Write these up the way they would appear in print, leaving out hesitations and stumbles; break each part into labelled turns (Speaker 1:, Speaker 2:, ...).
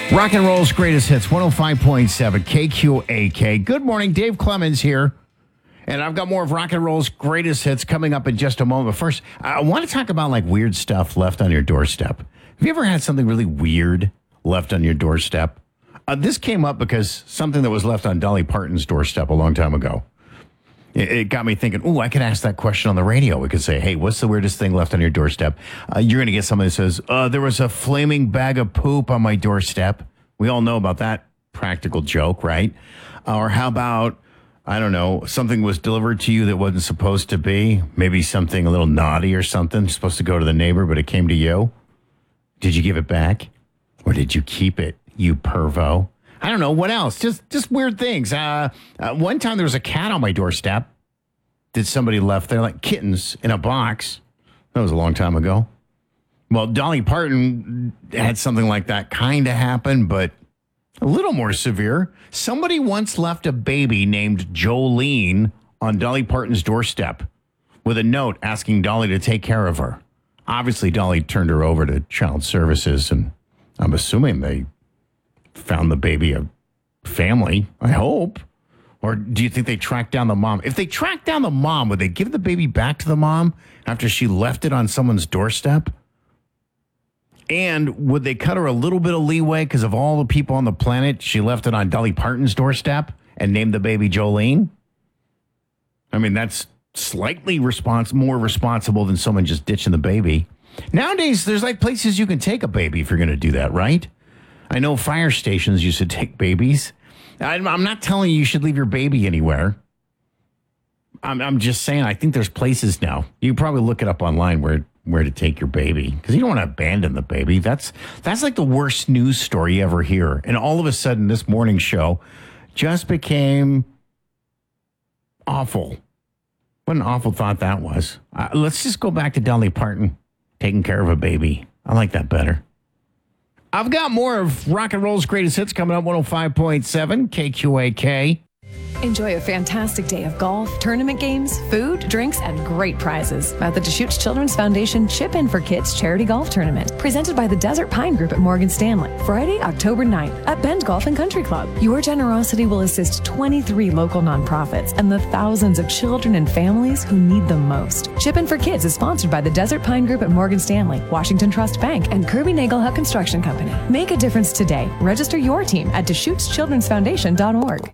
Speaker 1: Rock and roll's greatest hits, 105.7 KQAK. Good morning, Dave Clemens here. And I've got more of rock and roll's greatest hits coming up in just a moment. But first, I want to talk about like weird stuff left on your doorstep. Have you ever had something really weird left on your doorstep? This came up because something that was left on Dolly Parton's doorstep a long time ago. It got me thinking, I could ask that question on the radio. We could say, hey, what's the weirdest thing left on your doorstep? You're going to get somebody that says, there was a flaming bag of poop on my doorstep. We all know about that practical joke, right? Or how about, I don't know, something was delivered to you that wasn't supposed to be. Maybe something a little naughty or something, supposed to go to the neighbor, but it came to you. Did you give it back? Or did you keep it, you pervo? I don't know. What else? Just weird things. One time there was a cat on my doorstep that somebody left there, like kittens in a box. That was a long time ago. Well, Dolly Parton had something like that kind of happen, but a little more severe. Somebody once left a baby named Jolene on Dolly Parton's doorstep with a note asking Dolly to take care of her. Obviously, Dolly turned her over to Child Services, and I'm assuming they found the baby a family, I hope. Or do you think they tracked down the mom? If they tracked down the mom, would they give the baby back to the mom after she left it on someone's doorstep? And would they cut her a little bit of leeway because of all the people on the planet? She left it on Dolly Parton's doorstep and named the baby Jolene? I mean, that's slightly more responsible than someone just ditching the baby. Nowadays, there's like places you can take a baby if you're going to do that, right? I know fire stations used to take babies. I'm not telling you should leave your baby anywhere. I'm just saying I think there's places now. You can probably look it up online where to take your baby because you don't want to abandon the baby. That's like the worst news story you ever hear. And all of a sudden, this morning show just became awful. What an awful thought that was. Let's just go back to Dolly Parton taking care of a baby. I like that better. I've got more of rock and roll's greatest hits coming up, 105.7 KQAK.
Speaker 2: Enjoy a fantastic day of golf, tournament games, food, drinks, and great prizes at the Deschutes Children's Foundation Chip In for Kids Charity Golf Tournament, presented by the Desert Pine Group at Morgan Stanley, Friday, October 9th at Bend Golf and Country Club. Your generosity will assist 23 local nonprofits and the thousands of children and families who need them most. Chip In for Kids is sponsored by the Desert Pine Group at Morgan Stanley, Washington Trust Bank, and Kirby Nagelhut Construction Company. Make a difference today. Register your team at DeschutesChildren'sFoundation.org.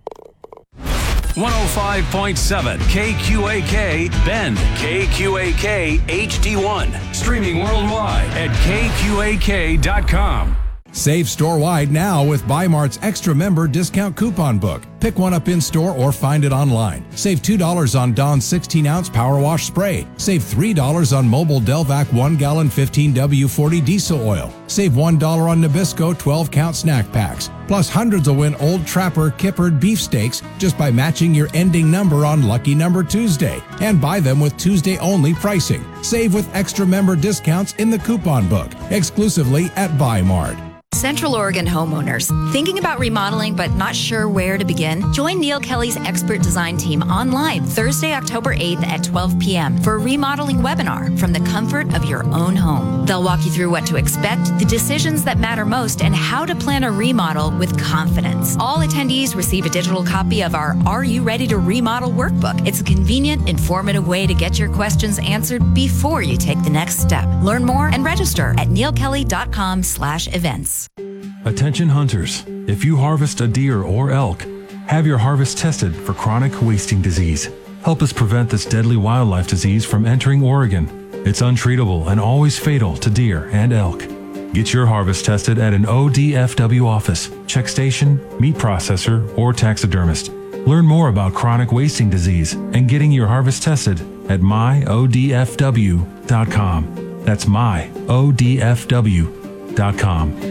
Speaker 3: 105.7 KQAK Bend, KQAK HD1. Streaming worldwide at KQAK.com.
Speaker 4: Save store-wide now with Bi-Mart's extra member discount coupon book. Pick one up in-store or find it online. Save $2 on Dawn's 16-ounce Power Wash Spray. Save $3 on Mobile Delvac 1-gallon 15W40 diesel oil. Save $1 on Nabisco 12-count snack packs. Plus, hundreds will win Old Trapper Kippered beef steaks just by matching your ending number on Lucky Number Tuesday. And buy them with Tuesday-only pricing. Save with extra member discounts in the coupon book. Exclusively at Bi-Mart.
Speaker 5: Central Oregon homeowners, thinking about remodeling but not sure where to begin? Join Neil Kelly's expert design team online Thursday, October 8th at 12 p.m. for a remodeling webinar from the comfort of your own home. They'll walk you through what to expect, the decisions that matter most, and how to plan a remodel with confidence. All attendees receive a digital copy of our Are You Ready to Remodel workbook. It's a convenient, informative way to get your questions answered before you take the next step. Learn more and register at neilkelly.com/events.
Speaker 6: Attention hunters, if you harvest a deer or elk, have your harvest tested for chronic wasting disease. Help us prevent this deadly wildlife disease from entering Oregon. It's untreatable and always fatal to deer and elk. Get your harvest tested at an ODFW office, check station, meat processor, or taxidermist. Learn more about chronic wasting disease and getting your harvest tested at myodfw.com. That's myodfw.com.